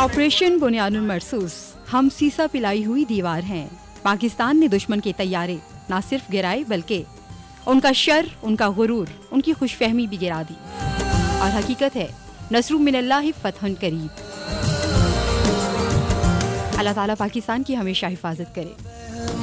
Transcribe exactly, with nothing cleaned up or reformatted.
Operation बुनियानुल मरसूस हम सीसा पिलाई हुई दीवार हैं। पाकिस्तान ने दुश्मन के तैयारे ना सिर्फ गिराए बल्कि उनका शर, उनका गुरूर, उनकी खुशफहमी भी गिरा दी। और हकीकत है नसरु मिनल्लाहि फतहुन करीब। अल्लाह ताला पाकिस्तान की हमेशा हिफाजत करे।